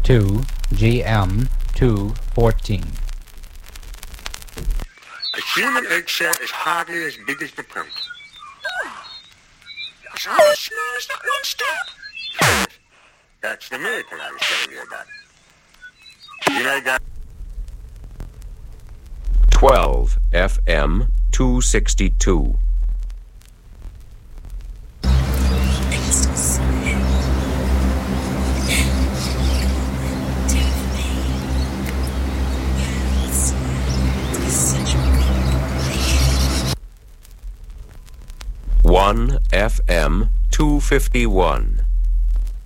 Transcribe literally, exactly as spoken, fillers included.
two G M two fourteen. A human eggshell is hardly as big as the print. It's almost small as that one step. That's the miracle I was telling you about. You know, guys. twelve F M two sixty-two. one F M two fifty-one.